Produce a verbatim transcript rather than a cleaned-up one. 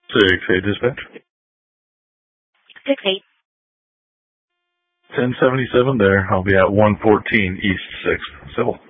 six eight dispatch. six eight. ten seventy-seven there. I'll be at one fourteen East sixth. Civil.